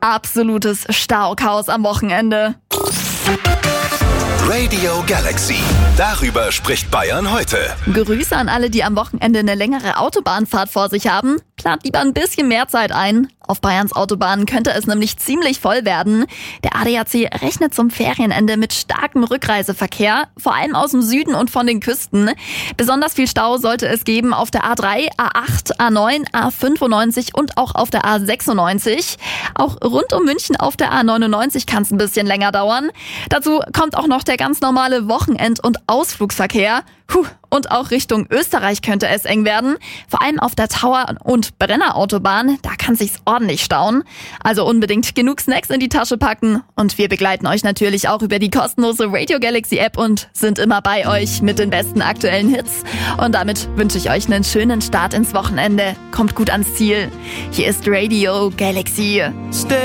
absolutes Stauchaos am Wochenende. Radio Galaxy. Darüber spricht Bayern heute. Grüße an alle, die am Wochenende eine längere Autobahnfahrt vor sich haben. Plant lieber ein bisschen mehr Zeit ein. Auf Bayerns Autobahnen könnte es nämlich ziemlich voll werden. Der ADAC rechnet zum Ferienende mit starkem Rückreiseverkehr, vor allem aus dem Süden und von den Küsten. Besonders viel Stau sollte es geben auf der A3, A8, A9, A95 und auch auf der A96. Auch rund um München auf der A99 kann es ein bisschen länger dauern. Dazu kommt auch noch der ganz normale Wochenend- und Ausflugsverkehr. Und auch Richtung Österreich könnte es eng werden. Vor allem auf der Tauer- und Brennerautobahn, da kann sich's ordentlich stauen. Also unbedingt genug Snacks in die Tasche packen. Und wir begleiten euch natürlich auch über die kostenlose Radio Galaxy App und sind immer bei euch mit den besten aktuellen Hits. Und damit wünsche ich euch einen schönen Start ins Wochenende. Kommt gut ans Ziel. Hier ist Radio Galaxy.